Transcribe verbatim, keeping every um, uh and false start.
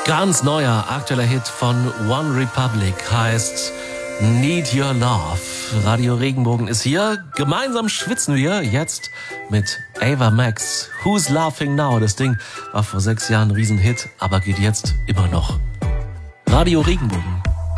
Ganz neuer, aktueller Hit von One Republic heißt Need Your Love. Radio Regenbogen ist hier. Gemeinsam schwitzen wir jetzt mit Ava Max. Who's Laughing Now? Das Ding war vor sechs Jahren ein Riesenhit, aber geht jetzt immer noch. Radio Regenbogen.